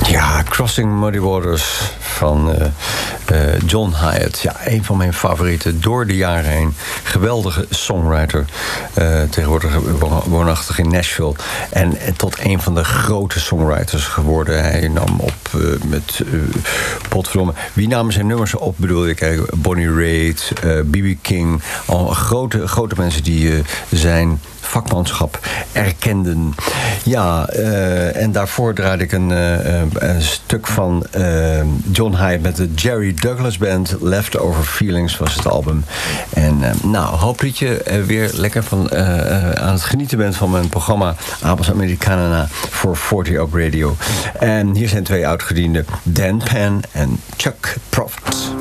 Ja, Crossing Muddy Waters van John Hiatt. Ja, een van mijn favorieten door de jaren heen. Geweldige songwriter. Tegenwoordig woonachtig in Nashville. En tot een van de grote songwriters geworden. Hij nam op met potverdomme. Wie namen zijn nummers op, bedoel ik? Bonnie Raitt, B.B. King. Al grote mensen die zijn vakmanschap erkenden. Ja, en daarvoor draaide ik een stuk van John Hiatt met de Jerry Douglas Band. Leftover Feelings was het album. En hoop dat je weer lekker aan het genieten bent van mijn programma Abels Americana voor 40 op Radio. En hier zijn twee oudgedienden, Dan Penn en Chuck Prophet.